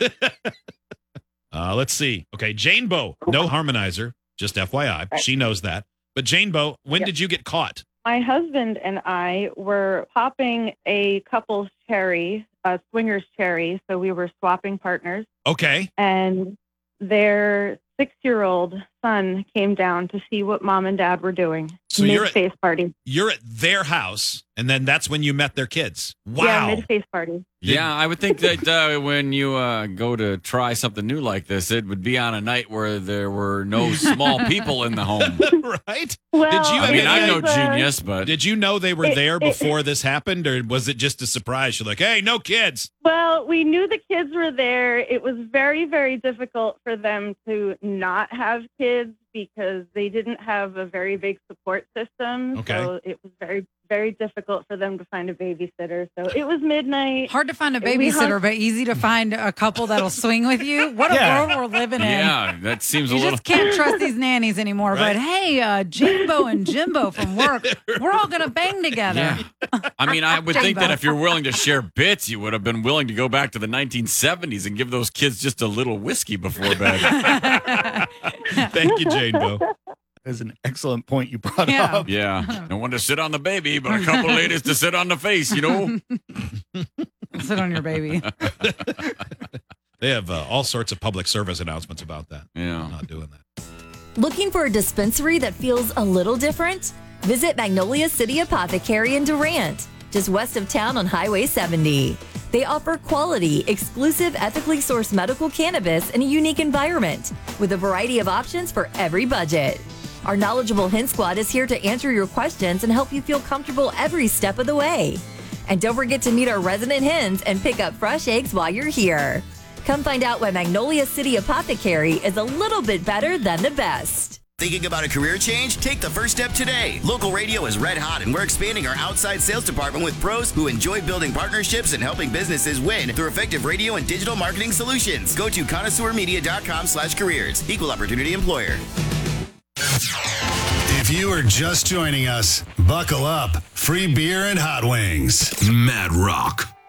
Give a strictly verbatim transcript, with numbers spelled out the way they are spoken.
uh, let's see. Okay, Jane Bow, no harmonizer, just F Y I. She knows that. But Jane Bow, when Yep. did you get caught? My husband and I were popping a couple's cherry, a swinger's cherry, so we were swapping partners, Okay. and their six-year-old son came down to see what mom and dad were doing. So you're at- Mid-face party. You're at their house, and then that's when you met their kids. Wow. Yeah, mid-face party. Yeah, I would think that uh, when you uh, go to try something new like this, it would be on a night where there were no small people in the home. Right? Well, Did you- I mean, it I'm no was, uh, genius, but Did you know they were It- there it- before this happened, or was it just a surprise? You're like, hey, no kids. Well, we knew the kids were there. It was very, very difficult for them to not have kids because they didn't have a very big support system. Okay. So it was very, very difficult for them to find a babysitter. So it was midnight. Hard to find a We hung- babysitter, but easy to find a couple that'll swing with you. What a Yeah. world we're living in. yeah, that seems a You little. just can't trust these nannies anymore. Right. But hey, uh, Jimbo and Jimbo from work, we're all going to bang together. Yeah. I mean, I would think that Jimbo. if you're willing to share bits, you would have been willing to go back to the nineteen seventies and give those kids just a little whiskey before bed. Thank you, Jane Bow. That's an excellent point you brought Yeah. up. Yeah. No one to sit on the baby, but a couple ladies to sit on the face, you know? Sit on your baby. They have uh, all sorts of public service announcements about that. Yeah. I'm not doing that. Looking for a dispensary that feels a little different? Visit Magnolia City Apothecary in Durant, just west of town on Highway seventy. They offer quality, exclusive, ethically sourced medical cannabis in a unique environment with a variety of options for every budget. Our knowledgeable Hen Squad is here to answer your questions and help you feel comfortable every step of the way. And don't forget to meet our resident hens and pick up fresh eggs while you're here. Come find out why Magnolia City Apothecary is a little bit better than the best. Thinking about a career change? Take the first step today. Local radio is red hot, and we're expanding our outside sales department with pros who enjoy building partnerships and helping businesses win through effective radio and digital marketing solutions. Go to connoisseurmedia.com slash careers. Equal opportunity employer. If you are just joining us, buckle up. Free beer and hot wings. Mad Rock.